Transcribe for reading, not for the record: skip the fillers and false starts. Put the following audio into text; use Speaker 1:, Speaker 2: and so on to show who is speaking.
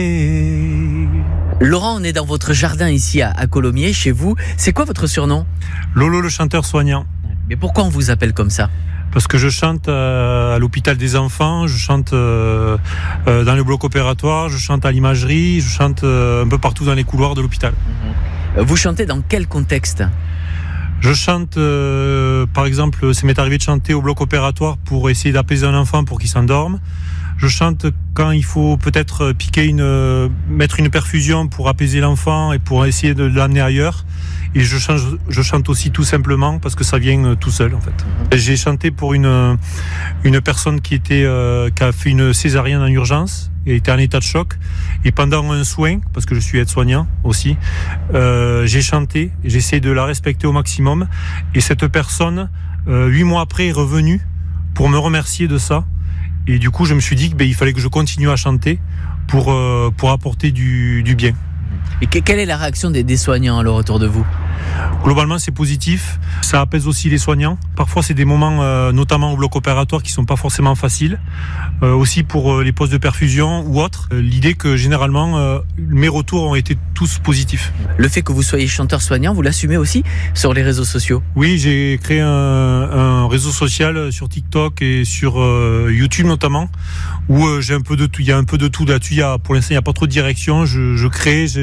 Speaker 1: Laurent, on est dans votre jardin ici à Colomiers, chez vous. C'est quoi votre surnom ?
Speaker 2: Lolo le chanteur soignant.
Speaker 1: Mais pourquoi on vous appelle comme ça ?
Speaker 2: Parce que je chante à l'hôpital des enfants, je chante dans le bloc opératoire, je chante à l'imagerie, je chante un peu partout dans les couloirs de l'hôpital.
Speaker 1: Vous chantez dans quel contexte ?
Speaker 2: Je chante, par exemple, ça m'est arrivé de chanter au bloc opératoire pour essayer d'apaiser un enfant pour qu'il s'endorme. Je chante quand il faut peut-être mettre une perfusion pour apaiser l'enfant et pour essayer de l'amener ailleurs. Et je chante aussi tout simplement parce que ça vient tout seul en fait. J'ai chanté pour une personne qui a fait une césarienne en urgence et était en état de choc. Et pendant un soin, parce que je suis aide-soignant aussi, j'ai chanté, j'essaie de la respecter au maximum. Et cette personne, 8 mois après, est revenue pour me remercier de ça. Et du coup, je me suis dit qu'il fallait que je continue à chanter pour apporter du bien.
Speaker 1: Et quelle est la réaction des soignants alors autour de vous ?
Speaker 2: Globalement, c'est positif. Ça apaise aussi les soignants. Parfois, c'est des moments, notamment au bloc opératoire, qui sont pas forcément faciles. Aussi pour les postes de perfusion ou autres. L'idée que généralement, mes retours ont été tous positifs.
Speaker 1: Le fait que vous soyez chanteur soignant, vous l'assumez aussi sur les réseaux sociaux ?
Speaker 2: Oui, j'ai créé un réseau social sur TikTok et sur YouTube notamment, où j'ai un peu de tout. Il y a un peu de tout là-dessus. Pour l'instant, il n'y a pas trop de direction. Je crée.